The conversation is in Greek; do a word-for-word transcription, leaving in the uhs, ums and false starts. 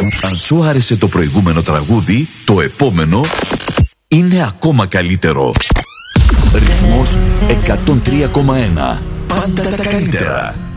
Αν σου άρεσε το προηγούμενο τραγούδι, το επόμενο είναι ακόμα καλύτερο. Ρυθμός εκατόν τρία κόμμα ένα. Πάντα τα καλύτερα.